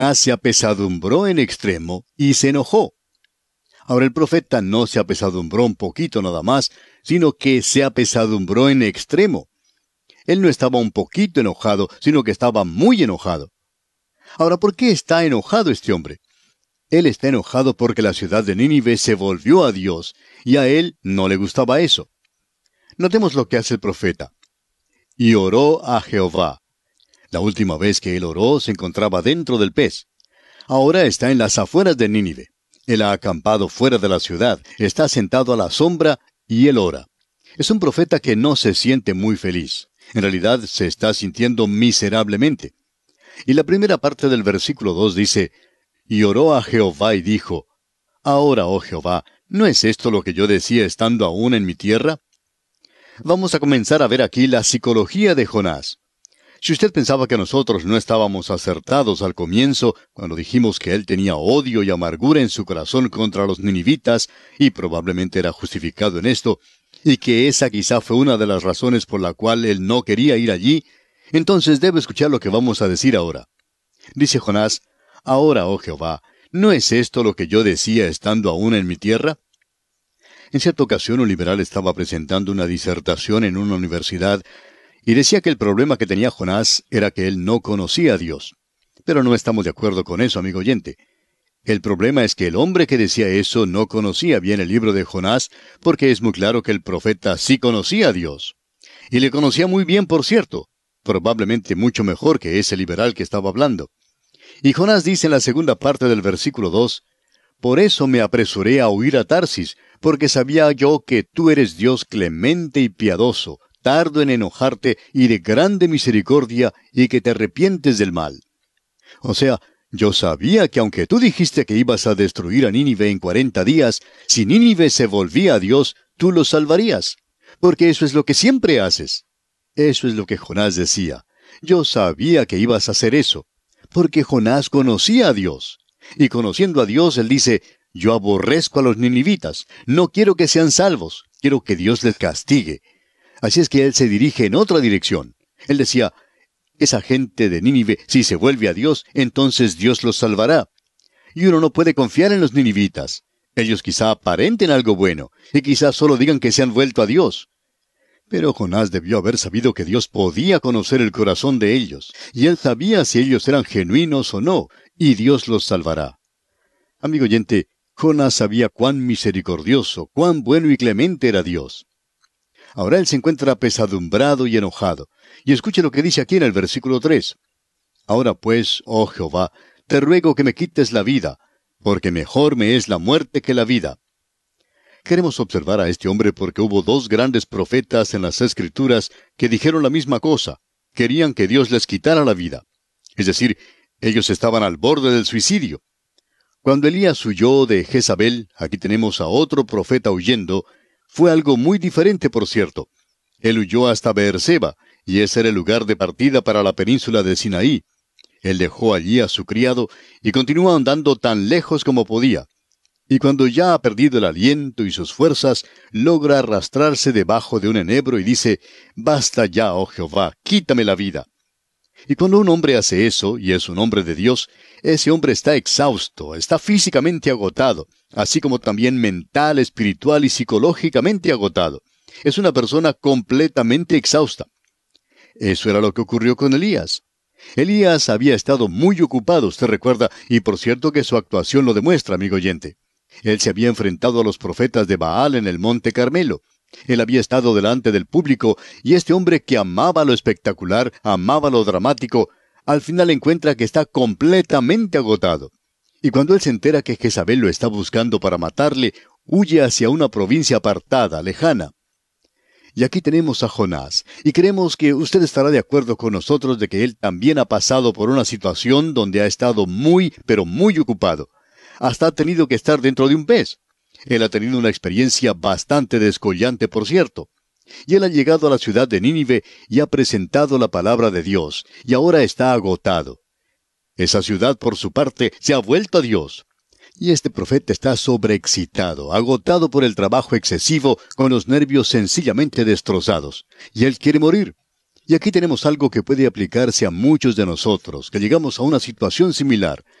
se apesadumbró en extremo y se enojó. Ahora el profeta no se apesadumbró un poquito nada más, sino que se apesadumbró en extremo. Él no estaba un poquito enojado, sino que estaba muy enojado. Ahora, ¿por qué está enojado este hombre? Él está enojado porque la ciudad de Nínive se volvió a Dios, y a él no le gustaba eso. Notemos lo que hace el profeta. Y oró a Jehová. La última vez que él oró se encontraba dentro del pez. Ahora está en las afueras de Nínive. Él ha acampado fuera de la ciudad, está sentado a la sombra y él ora. Es un profeta que no se siente muy feliz. En realidad se está sintiendo miserablemente. Y la primera parte del versículo 2 dice, y oró a Jehová y dijo, ahora, oh Jehová, ¿no es esto lo que yo decía estando aún en mi tierra? Vamos a comenzar a ver aquí la psicología de Jonás. Si usted pensaba que nosotros no estábamos acertados al comienzo, cuando dijimos que él tenía odio y amargura en su corazón contra los ninivitas, y probablemente era justificado en esto, y que esa quizá fue una de las razones por la cual él no quería ir allí, entonces debe escuchar lo que vamos a decir ahora. Dice Jonás, ahora, oh Jehová, ¿no es esto lo que yo decía estando aún en mi tierra? En cierta ocasión un liberal estaba presentando una disertación en una universidad, y decía que el problema que tenía Jonás era que él no conocía a Dios. Pero no estamos de acuerdo con eso, amigo oyente. El problema es que el hombre que decía eso no conocía bien el libro de Jonás, porque es muy claro que el profeta sí conocía a Dios. Y le conocía muy bien, por cierto, probablemente mucho mejor que ese liberal que estaba hablando. Y Jonás dice en la segunda parte del versículo 2, por eso me apresuré a huir a Tarsis, porque sabía yo que tú eres Dios clemente y piadoso, tardo en enojarte y de grande misericordia, y que te arrepientes del mal. O sea, yo sabía que aunque tú dijiste que ibas a destruir a Nínive en 40 días, si Nínive se volvía a Dios, tú lo salvarías. Porque eso es lo que siempre haces. Eso es lo que Jonás decía. Yo sabía que ibas a hacer eso. Porque Jonás conocía a Dios. Y conociendo a Dios, él dice, yo aborrezco a los ninivitas. No quiero que sean salvos. Quiero que Dios les castigue. Así es que él se dirige en otra dirección. Él decía, esa gente de Nínive, si se vuelve a Dios, entonces Dios los salvará. Y uno no puede confiar en los ninivitas. Ellos quizá aparenten algo bueno, y quizá solo digan que se han vuelto a Dios. Pero Jonás debió haber sabido que Dios podía conocer el corazón de ellos, y él sabía si ellos eran genuinos o no, y Dios los salvará. Amigo oyente, Jonás sabía cuán misericordioso, cuán bueno y clemente era Dios. Ahora él se encuentra apesadumbrado y enojado. Y escuche lo que dice aquí en el versículo 3. Ahora pues, oh Jehová, te ruego que me quites la vida, porque mejor me es la muerte que la vida. Queremos observar a este hombre porque hubo dos grandes profetas en las Escrituras que dijeron la misma cosa. Querían que Dios les quitara la vida. Es decir, ellos estaban al borde del suicidio. Cuando Elías huyó de Jezabel, aquí tenemos a otro profeta huyendo. Fue algo muy diferente, por cierto. Él huyó hasta Beerseba, y ese era el lugar de partida para la península de Sinaí. Él dejó allí a su criado, y continuó andando tan lejos como podía. Y cuando ya ha perdido el aliento y sus fuerzas, logra arrastrarse debajo de un enebro y dice, «Basta ya, oh Jehová, quítame la vida». Y cuando un hombre hace eso, y es un hombre de Dios, ese hombre está exhausto, está físicamente agotado, así como también mental, espiritual y psicológicamente agotado. Es una persona completamente exhausta. Eso era lo que ocurrió con Elías. Elías había estado muy ocupado, usted recuerda, y por cierto que su actuación lo demuestra, amigo oyente. Él se había enfrentado a los profetas de Baal en el Monte Carmelo. Él había estado delante del público, y este hombre que amaba lo espectacular, amaba lo dramático, al final encuentra que está completamente agotado. Y cuando él se entera que Jezabel lo está buscando para matarle, huye hacia una provincia apartada, lejana. Y aquí tenemos a Jonás, y creemos que usted estará de acuerdo con nosotros de que él también ha pasado por una situación donde ha estado muy, pero muy ocupado. Hasta ha tenido que estar dentro de un pez. Él ha tenido una experiencia bastante descollante, por cierto. Y él ha llegado a la ciudad de Nínive y ha presentado la palabra de Dios, y ahora está agotado. Esa ciudad, por su parte, se ha vuelto a Dios. Y este profeta está sobreexcitado, agotado por el trabajo excesivo, con los nervios sencillamente destrozados. Y él quiere morir. Y aquí tenemos algo que puede aplicarse a muchos de nosotros, que llegamos a una situación similar.